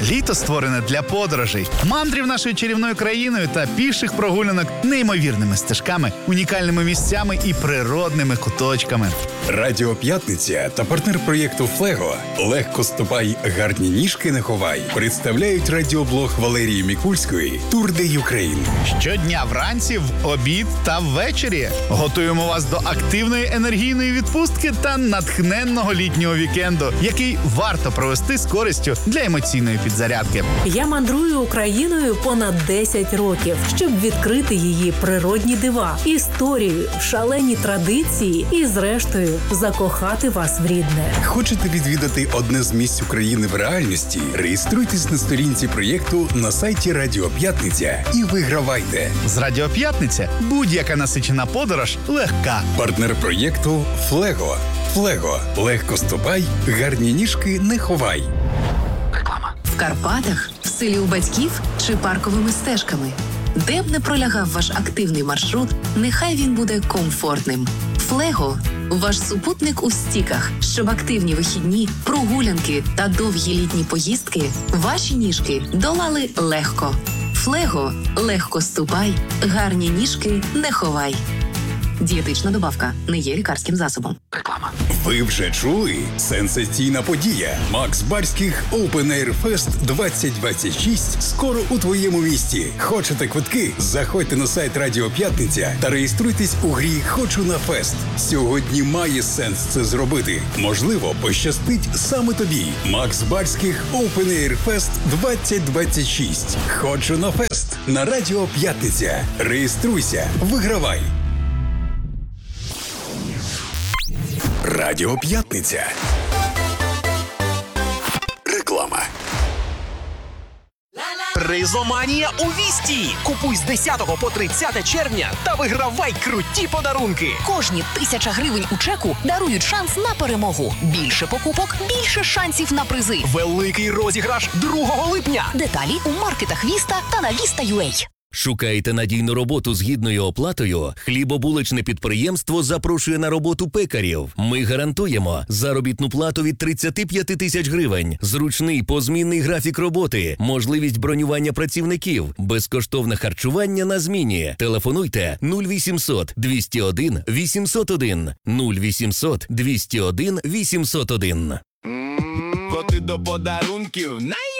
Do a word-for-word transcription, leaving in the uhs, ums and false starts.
Літо створене для подорожей, мандрів нашою чарівною країною та піших прогулянок неймовірними стежками, унікальними місцями і природними куточками. Радіо П'ятниця та партнер проєкту «Флего» «Легко ступай, гарні ніжки не ховай» представляють радіоблог Валерії Мікульської «Тур де Юкрейн». Щодня вранці, в обід та ввечері готуємо вас до активної енергійної відпустки та натхненного літнього вікенду, який варто провести з користю для емоційної підзарядки. Я мандрую Україною понад десять років, щоб відкрити її природні дива, історію, шалені традиції і, зрештою, закохати вас в рідне. Хочете відвідати одне з місць України в реальності? Реєструйтесь на сторінці проєкту на сайті Радіо П'ятниця і вигравайте. З Радіо П'ятниця будь-яка насичена подорож легка. Партнер проєкту «Флего». «Флего» – легко ступай, гарні ніжки не ховай. Реклама. В Карпатах, в селі у батьків чи парковими стежками. Де б не пролягав ваш активний маршрут, нехай він буде комфортним. «Флего» – ваш супутник у стіках, щоб активні вихідні, прогулянки та довгі літні поїздки ваші ніжки долали легко. «Флего» – легко ступай, гарні ніжки не ховай. Дієтична добавка не є лікарським засобом. Реклама. Ви вже чули? Сенсаційна подія. Макс Барських Open Air Fest двадцять двадцять шість скоро у твоєму місті. Хочете квитки? Заходьте на сайт Радіо П'ятниця та реєструйтесь у грі «Хочу на фест». Сьогодні має сенс це зробити. Можливо, пощастить саме тобі. Макс Барських Open Air Fest двадцять двадцять шість. «Хочу на фест» на Радіо П'ятниця. Реєструйся, вигравай. Радіо П'ятниця. Реклама. Призоманія у Вісті! Купуй з десятого по тридцяте червня та вигравай круті подарунки! Кожні тисяча гривень у чеку дарують шанс на перемогу. Більше покупок – більше шансів на призи. Великий розіграш другого липня! Деталі у маркетах Віста та на Віста.ua. Шукаєте надійну роботу з гідною оплатою? Хлібобуличне підприємство запрошує на роботу пекарів. Ми гарантуємо заробітну плату від тридцять п'ять тисяч гривень, зручний позмінний графік роботи, можливість бронювання працівників, безкоштовне харчування на зміні. Телефонуйте нуль вісімсот двісті один вісімсот один нуль вісімсот двісті один вісімсот один. Коти до подарунків най